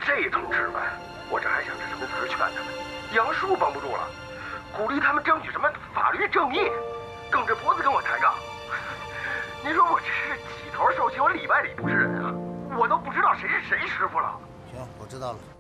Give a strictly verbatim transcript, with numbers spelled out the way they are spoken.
这通质问，我这还想着什么词儿劝他们。杨树绷不住了，鼓励他们争取什么法律正义，梗着脖子跟我抬杠。您说我这是几头受气，我里外里不是人啊！我都不知道谁是谁师傅了。 行，我知道了。